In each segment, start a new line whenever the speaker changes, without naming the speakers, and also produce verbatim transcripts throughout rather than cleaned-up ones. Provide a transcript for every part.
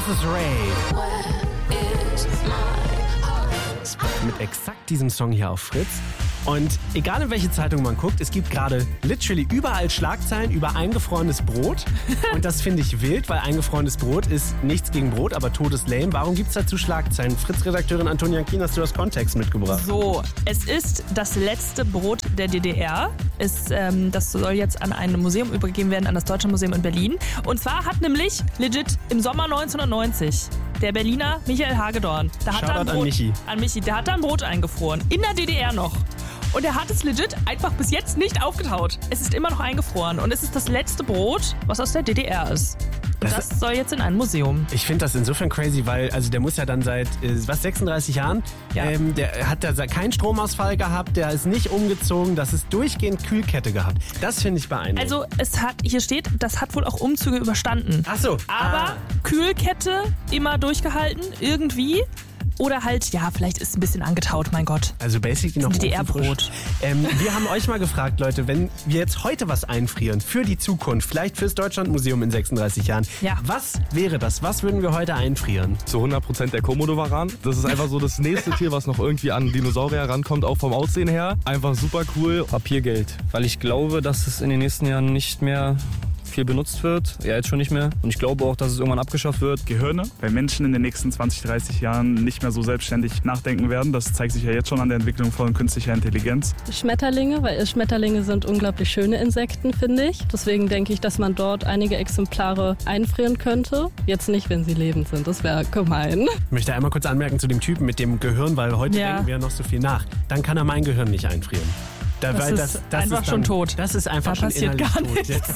Das ist Ray. Mit exakt diesem Song hier auf Fritz. Und egal in welche Zeitung man guckt, es gibt gerade literally überall Schlagzeilen über eingefrorenes Brot. Und das finde ich wild, weil eingefrorenes Brot ist nichts gegen Brot, aber totes lame. Warum gibt es dazu Schlagzeilen? Fritz-Redakteurin Antonia Kien, hast du das Kontext mitgebracht?
So, es ist das letzte Brot der D D R. Es, ähm, das soll jetzt an ein Museum übergeben werden, an das Deutsche Museum in Berlin. Und zwar hat nämlich legit im Sommer neunzehnhundertneunzig der Berliner Michael Hagedorn, da hat er ein Brot,
an Michi.
An Michi, der hat da ein Brot eingefroren. In der D D R noch. Und er hat es legit einfach bis jetzt nicht aufgetaut. Es ist immer noch eingefroren. Und es ist das letzte Brot, was aus der D D R ist. Und das, das soll jetzt in ein Museum.
Ich finde das insofern crazy, weil also der muss ja dann seit was sechsunddreißig Jahren,
ja.
ähm, der hat da keinen Stromausfall gehabt, der ist nicht umgezogen, das ist durchgehend Kühlkette gehabt. Das finde ich beeindruckend.
Also es hat, hier steht, das hat wohl auch Umzüge überstanden.
Ach so.
Aber
ah.
Kühlkette immer durchgehalten, irgendwie. Oder halt, ja, vielleicht ist es ein bisschen angetaut, mein Gott.
Also basically noch
D D R-Brot.
Ähm, wir haben euch mal gefragt, Leute, wenn wir jetzt heute was einfrieren für die Zukunft, vielleicht fürs Deutschlandmuseum in sechsunddreißig Jahren,
ja.
was wäre das? Was würden wir heute einfrieren?
Zu hundert Prozent der Komodo-Varan. Das ist einfach so das nächste Tier, was noch irgendwie an Dinosaurier rankommt, auch vom Aussehen her. Einfach super cool.
Papiergeld, weil ich glaube, dass es in den nächsten Jahren nicht mehr viel benutzt wird, ja jetzt schon nicht mehr. Und ich glaube auch, dass es irgendwann abgeschafft wird.
Gehirne, weil Menschen in den nächsten zwanzig, dreißig Jahren nicht mehr so selbstständig nachdenken werden. Das zeigt sich ja jetzt schon an der Entwicklung von künstlicher Intelligenz.
Schmetterlinge, weil Schmetterlinge sind unglaublich schöne Insekten, finde ich. Deswegen denke ich, dass man dort einige Exemplare einfrieren könnte. Jetzt nicht, wenn sie lebend sind. Das wäre gemein.
Ich möchte einmal kurz anmerken zu dem Typen mit dem Gehirn, weil heute
ja.
denken wir noch so viel nach. Dann kann er mein Gehirn nicht einfrieren. Da,
das,
weil
ist
das, das
einfach
ist
schon
dann,
tot.
Das ist einfach
da
schon
passiert
innerlich
gar
tot.
nichts.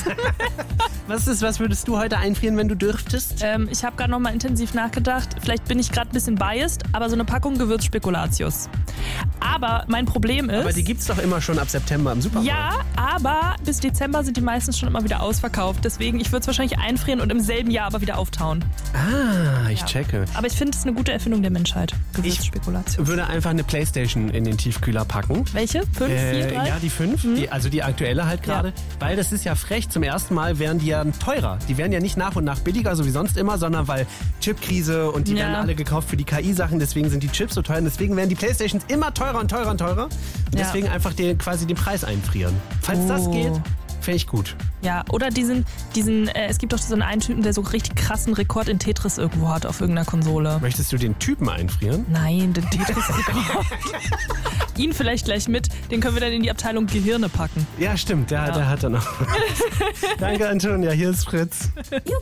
was, ist, was würdest du heute einfrieren, wenn du dürftest?
Ähm, ich habe gerade noch mal intensiv nachgedacht. Vielleicht bin ich gerade ein bisschen biased, aber so eine Packung Gewürzspekulatius. Aber mein Problem ist...
Aber die gibt's doch immer schon ab September im Supermarkt.
Ja, aber bis Dezember sind die meistens schon immer wieder ausverkauft. Deswegen, ich würde es wahrscheinlich einfrieren und im selben Jahr aber wieder auftauen.
Ah, ich
ja.
checke.
Aber ich finde, es ist eine gute Erfindung der Menschheit. Gewürzspekulatius.
Ich würde einfach eine Playstation in den Tiefkühler packen.
Welche? Fünf,
äh,
vier, drei?
Ja, die fünf.
Mhm.
Die, also die aktuelle halt gerade. Ja. Weil das ist ja frech. Zum ersten Mal wären die ja teurer. Die werden ja nicht nach und nach billiger, so wie sonst immer, sondern weil Chipkrise und die
ja.
werden alle gekauft für die K I-Sachen. Deswegen sind die Chips so teuer. Und deswegen werden die Playstations immer teurer und teurer und teurer. Und
ja.
deswegen einfach den, quasi den Preis einfrieren. Falls
oh.
das geht, fände ich gut.
Ja, oder diesen, diesen äh, es gibt doch so einen einen Typen, der so richtig krassen Rekord in Tetris irgendwo hat auf irgendeiner Konsole.
Möchtest du den Typen einfrieren?
Nein, den Tetris-Rekord. Ihn vielleicht gleich mit, den können wir dann in die Abteilung Gehirne packen.
Ja, stimmt, der, ja. der hat er noch. Danke, Antonia, hier ist Fritz.